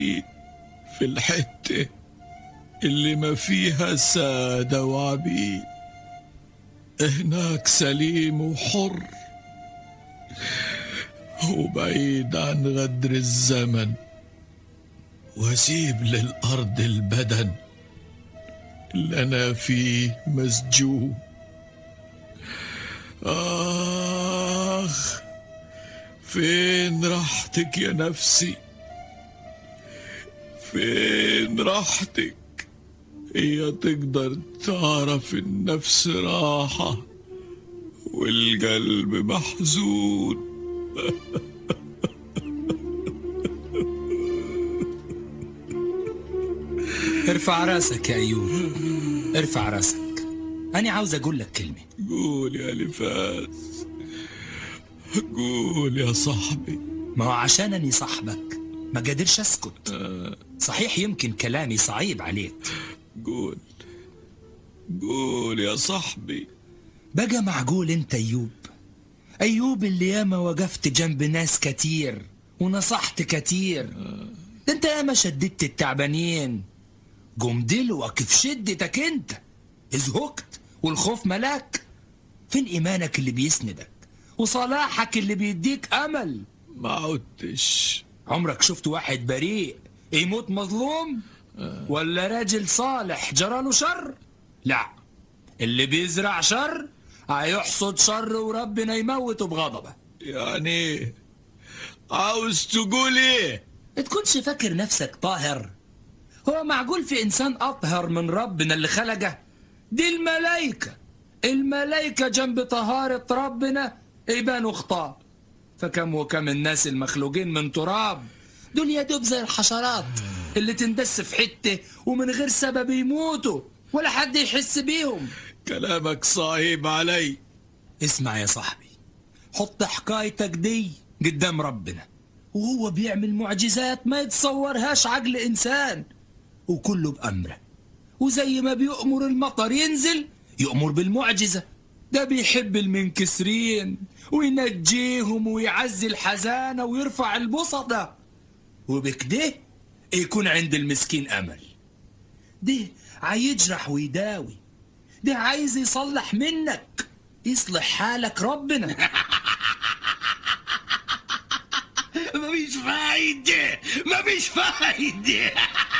في الحتة اللي ما فيها سادة وعبيد، هناك سليم وحر وبعيد عن غدر الزمن، واسيب للأرض البدن اللي أنا فيه مسجون. آخ، فين راحتك يا نفسي؟ فين راحتك؟ هي تقدر تعرف النفس راحة والقلب محزون. ارفع راسك يا أيوب، ارفع راسك. أنا عاوز أقول لك كلمة. قول يا لفاس، قول يا صاحبي. ما هو عشان أني صاحبك ما قادرش أسكت. صحيح يمكن كلامي صعيب عليك. قول قول يا صاحبي. بقى معقول أنت أيوب اللي ياما وقفت جنب ناس كتير ونصحت كتير، ده أنت ياما شددت التعبانين، قم دلوك في شدتك أنت ازهقت والخوف ملاك. فين إيمانك اللي بيسندك وصلاحك اللي بيديك أمل؟ ما عدتش. عمرك شفت واحد بريء يموت مظلوم؟ ولا راجل صالح جراله شر؟ لا، اللي بيزرع شر هيحصد شر وربنا يموته بغضبه. يعني عاوز تقول ايه؟ تكونش فاكر نفسك طاهر. هو معقول في إنسان أطهر من ربنا اللي خلقه؟ دي الملائكة جنب طهارة ربنا يبانوا خطاء. فكم وكم الناس المخلوقين من تراب، دول يدوب زي الحشرات اللي تندس في حتة ومن غير سبب يموتوا ولا حد يحس بيهم. كلامك صعيب علي. اسمع يا صاحبي، حط حكايتك دي قدام ربنا وهو بيعمل معجزات ما يتصورهاش عقل إنسان، وكله بأمره. وزي ما بيؤمر المطر ينزل يؤمر بالمعجزة. ده بيحب المنكسرين وينجيهم ويعزي الحزانة ويرفع البسطة، وبكده يكون عند المسكين أمل. ده عايجرح ويداوي، ده عايز يصلح منك، يصلح حالك ربنا. مفيش فايدة.